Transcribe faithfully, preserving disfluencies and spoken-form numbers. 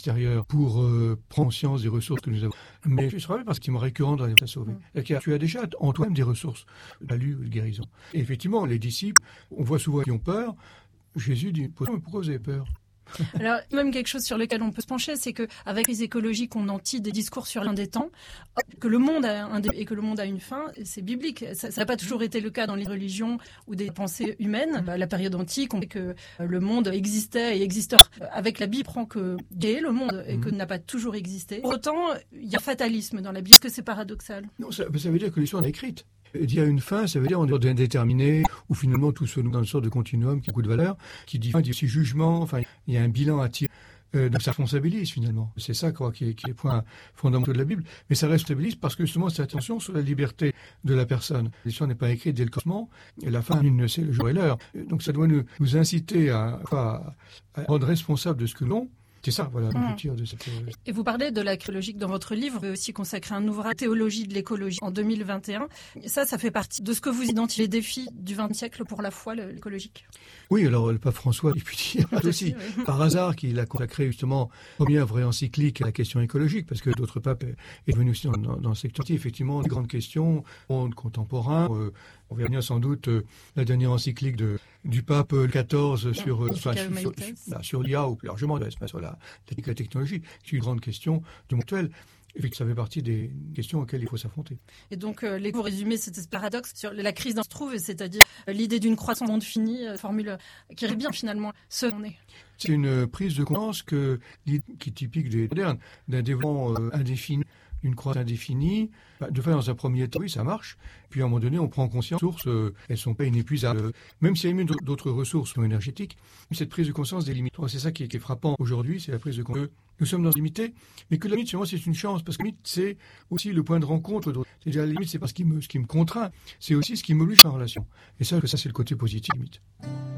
extérieur pour euh, prendre conscience des ressources que nous avons. Mais je suis parce qu'il est récurrent dans les à sauver. Mmh. Tu as déjà en toi-même des ressources, le salut, la guérison. Et effectivement, les disciples, on voit souvent qu'ils ont peur. Jésus dit, pourquoi vous avez peur ? Alors, même quelque chose sur lequel on peut se pencher, c'est qu'avec les écologiques, on entie des discours sur l'un des temps, que le monde a un début et que le monde a une fin, c'est biblique. Ça n'a pas toujours été le cas dans les religions ou des pensées humaines. À la période antique, on sait que le monde existait et existera. Avec la Bible, on prend que Dieu est le monde et que n'a pas toujours existé. Pour autant, il y a fatalisme dans la Bible. Est-ce que c'est paradoxal ? Non, ça, ça veut dire que l'histoire est écrite. Il y a une fin, ça veut dire on est indéterminé, ou finalement tout se noue dans une sorte de continuum qui a beaucoup de valeur, qui dit, dit aussi jugement, enfin il y a un bilan à tirer, euh, donc ça responsabilise finalement. C'est ça quoi, qui est, qui est le point fondamental de la Bible, mais ça responsabilise parce que justement c'est attention sur la liberté de la personne. L'histoire n'est pas écrite dès le commencement, et la fin, nul ne sait le jour et l'heure. Donc ça doit nous, nous inciter à, à, à rendre responsable de ce que l'on. C'est ça, voilà, mmh. le tir de cette... Et vous parlez de l'écologique dans votre livre, vous avez aussi consacré un ouvrage Théologie de l'écologie en deux mille vingt et un. Et ça, ça fait partie de ce que vous identifiez les défis du vingtième siècle pour la foi, l'écologique. Oui, alors le pape François, il peut dire aussi, oui. Par hasard, qu'il a consacré justement première vraie encyclique à la question écologique, parce que d'autres papes est venu aussi dans, dans, dans le secteur. Effectivement, des grandes questions, monde contemporain. Euh, on verra bien sans doute euh, la dernière encyclique de, du pape quatorze sur, euh, enfin, sur, sur, sur, sur l'I A ou plus largement sur la, la technologie. C'est une grande question du monde actuel. Et que ça fait partie des questions auxquelles il faut s'affronter. Et donc, euh, les pour résumer cet paradoxe sur la crise dans se trouve, c'est-à-dire euh, l'idée d'une croissance monde finie, euh, formule euh, qui est bien finalement ce qu'on est. C'est une prise de conscience que, qui est typique des modernes, d'un développement euh, indéfini, une croissance indéfinie. De fait, dans un premier temps, oui, ça marche. Puis à un moment donné, on prend conscience que les ressources, euh, elles ne sont pas inépuisables. Euh, même s'il y a eu d'autres ressources non énergétiques, cette prise de conscience des limites. C'est ça qui est, qui est frappant aujourd'hui, c'est la prise de conscience. Nous sommes dans une limite, mais que la limite, c'est une chance, parce que la limite, c'est aussi le point de rencontre. C'est-à-dire, la limite, c'est pas ce qui me, ce qui me contraint, c'est aussi ce qui m'oblige en relation. Et ça, ça c'est le côté positif, limite.